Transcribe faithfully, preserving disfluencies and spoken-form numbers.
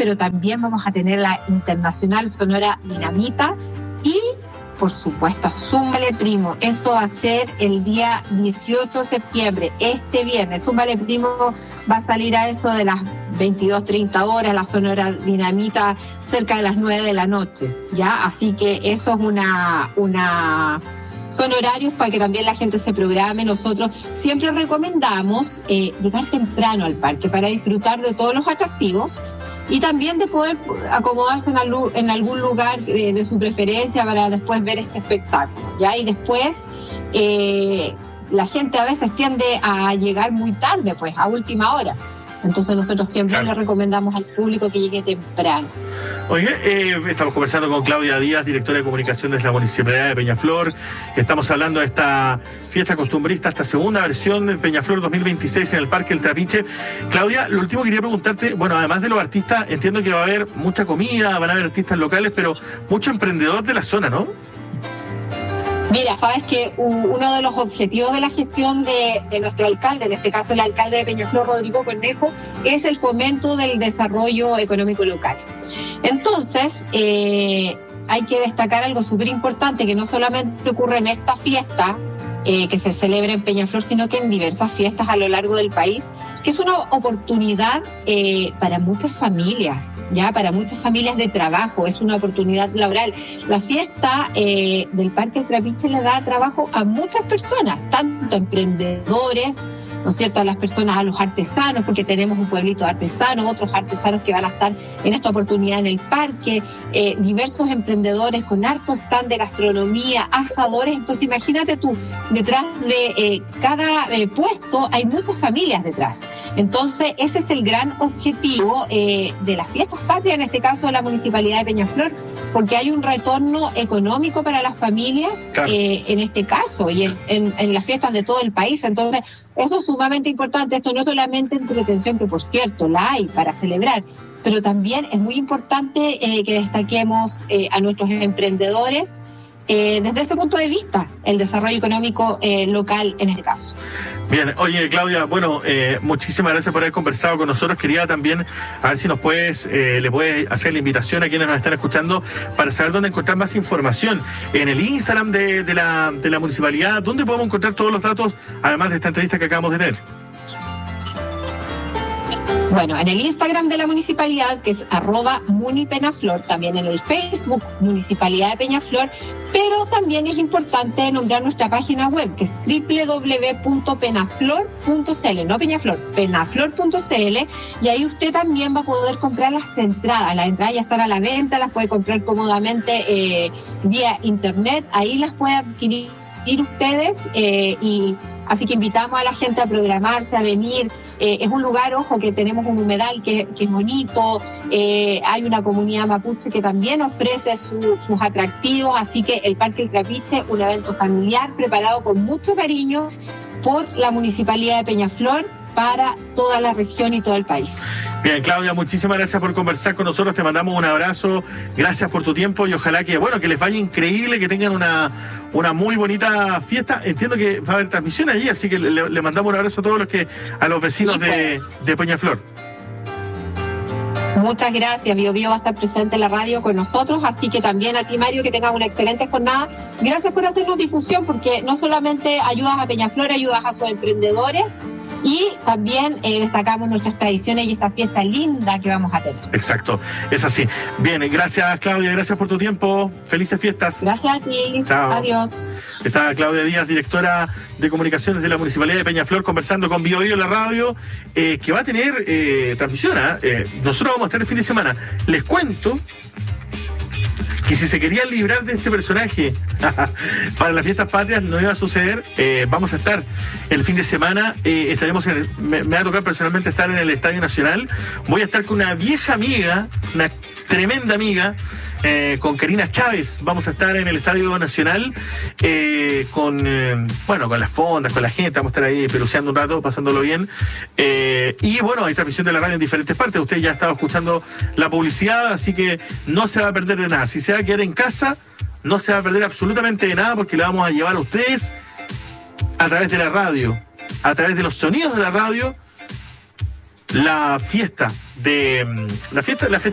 pero también vamos a tener la Internacional Sonora Dinamita y, por supuesto, súmale primo, eso va a ser el día dieciocho de septiembre, este viernes. Súmale primo va a salir a eso de las veintidós treinta horas, la Sonora Dinamita cerca de las nueve de la noche, ¿ya? Así que eso es una... una son horarios para que también la gente se programe. Nosotros siempre recomendamos eh, llegar temprano al parque para disfrutar de todos los atractivos y también de poder acomodarse en, algún, en algún lugar de, de su preferencia para después ver este espectáculo, ¿ya? Y después eh, la gente a veces tiende a llegar muy tarde, pues a última hora. Entonces nosotros siempre claro. le recomendamos al público que llegue temprano. Oye, eh, estamos conversando con Claudia Díaz, directora de comunicación de la Municipalidad de Peñaflor. Estamos hablando de esta fiesta costumbrista, esta segunda versión de Peñaflor dos mil veintiséis en el Parque El Trapiche. Claudia, lo último que quería preguntarte, bueno, además de los artistas, entiendo que va a haber mucha comida, van a haber artistas locales, pero mucho emprendedor de la zona, ¿no? Mira, sabes que uno de los objetivos de la gestión de, de nuestro alcalde, en este caso el alcalde de Peñaflor, Rodrigo Cornejo, es el fomento del desarrollo económico local. Entonces, eh, hay que destacar algo súper importante, que no solamente ocurre en esta fiesta eh, que se celebra en Peñaflor, sino que en diversas fiestas a lo largo del país, que es una oportunidad eh, para muchas familias. Ya para muchas familias de trabajo, es una oportunidad laboral. La fiesta eh, del Parque El Trapiche le da trabajo a muchas personas, tanto emprendedores, ¿no es cierto?, a las personas, a los artesanos, porque tenemos un pueblito de artesanos, otros artesanos que van a estar en esta oportunidad en el parque, eh, diversos emprendedores con hartos stand de gastronomía, asadores. Entonces imagínate tú, detrás de eh, cada eh, puesto hay muchas familias detrás. Entonces, ese es el gran objetivo eh, de las fiestas patrias, en este caso de la Municipalidad de Peñaflor, porque hay un retorno económico para las familias, claro. eh, en este caso, y en, en, en las fiestas de todo el país. Entonces, eso es sumamente importante. Esto no es solamente entretención, que por cierto la hay para celebrar, pero también es muy importante eh, que destaquemos eh, a nuestros emprendedores eh, desde ese punto de vista, el desarrollo económico eh, local en este caso. Bien, oye Claudia, bueno, eh, muchísimas gracias por haber conversado con nosotros. Quería también, a ver si nos puedes, eh, le puedes hacer la invitación a quienes nos están escuchando para saber dónde encontrar más información. En el Instagram de, de, la, de la municipalidad, ¿dónde podemos encontrar todos los datos, además de esta entrevista que acabamos de tener? Bueno, en el Instagram de la municipalidad, que es arroba munipenaflor, también en el Facebook Municipalidad de Peñaflor, pero también es importante nombrar nuestra página web, que es doble u doble u doble u punto penaflor punto c l, no Peñaflor, penaflor punto c l, y ahí usted también va a poder comprar las entradas. Las entradas ya están a la venta, las puede comprar cómodamente eh, vía internet, ahí las puede adquirir ustedes, eh, y así que invitamos a la gente a programarse, a venir. Eh, es un lugar, ojo, que tenemos un humedal que, que es bonito, eh, hay una comunidad mapuche que también ofrece su, sus atractivos, así que el Parque El Trapiche, un evento familiar preparado con mucho cariño por la Municipalidad de Peñaflor para toda la región y todo el país. Bien, Claudia, muchísimas gracias por conversar con nosotros, te mandamos un abrazo, gracias por tu tiempo y ojalá que, bueno, que les vaya increíble, que tengan una, una muy bonita fiesta. Entiendo que va a haber transmisión allí, así que le, le mandamos un abrazo a todos los que, a los vecinos de, de Peñaflor. Muchas gracias, Bio Bio va a estar presente en la radio con nosotros, así que también a ti, Mario, que tengas una excelente jornada. Gracias por hacernos difusión, porque no solamente ayudas a Peñaflor, ayudas a sus emprendedores, y también eh, destacamos nuestras tradiciones y esta fiesta linda que vamos a tener. Exacto, es así. Bien, gracias Claudia, gracias por tu tiempo. Felices fiestas. Gracias a ti. Chao. Adiós. Está Claudia Díaz, directora de comunicaciones de la Municipalidad de Peñaflor, conversando con Bio Bio la radio, eh, que va a tener eh, transmisión. ¿eh? Nosotros vamos a estar el fin de semana. Les cuento que si se querían librar de este personaje para las fiestas patrias no iba a suceder. Eh, vamos a estar el fin de semana, eh, estaremos en el, me, me va a tocar personalmente estar en el Estadio Nacional. Voy a estar con una vieja amiga, una tremenda amiga, eh, con Karina Chávez. Vamos a estar en el Estadio Nacional eh, con, eh, bueno, con las fondas, con la gente. Vamos a estar ahí peluceando un rato, pasándolo bien. Eh, y bueno, hay transmisión de la radio en diferentes partes. Usted ya estaba escuchando la publicidad, así que no se va a perder de nada. Si se va a quedar en casa, no se va a perder absolutamente de nada, porque le vamos a llevar a ustedes a través de la radio, a través de los sonidos de la radio, la fiesta de la fiesta, la fiesta